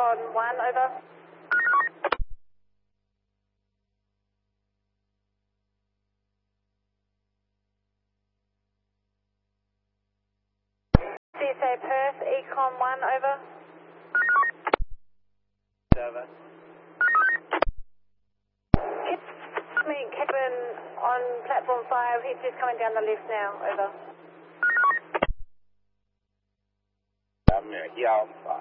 Econ 1, over. CSA Perth, Econ 1, over. Over. Meet Kevin on platform 5, he's just coming down the lift now, over. America Alpha.